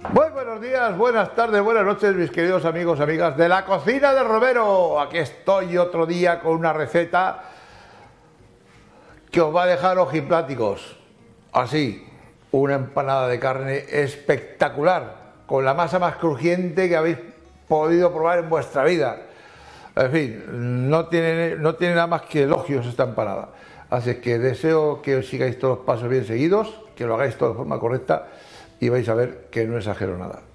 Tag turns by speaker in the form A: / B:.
A: Muy buenos días, buenas tardes, buenas noches, mis queridos amigos, amigas de la cocina de Romero. Aquí estoy otro día con una receta que os va a dejar ojipláticos. Así, una empanada de carne espectacular, con la masa más crujiente que habéis podido probar en vuestra vida. En fin, no tiene nada más que elogios esta empanada. Así que deseo que os sigáis todos los pasos bien seguidos, que lo hagáis todo de forma correcta y vais a ver que no exagero nada.